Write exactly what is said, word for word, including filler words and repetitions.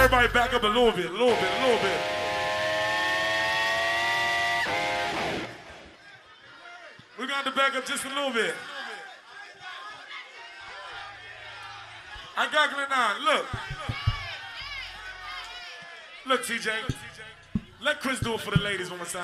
Everybody back up a little bit, a little bit, a little bit. We're going to back up just a little bit. I got it now. Look. Look, T J. Let Chris do it for the ladies one more time.